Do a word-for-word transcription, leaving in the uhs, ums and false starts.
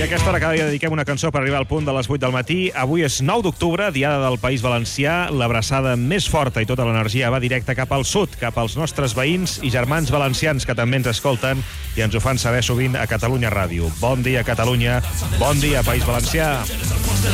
I a aquesta hora cada dia dediquem una cançó per arribar al punt de les vuit del matí. Avui és nou d'octubre, diada del País Valencià. L'abraçada més forta i tota l'energia va directa cap al sud, cap als nostres veïns i germans valencians que també ens escolten i ens ho fan saber sovint a Catalunya Ràdio. Bon dia, Catalunya. Bon dia, País Valencià.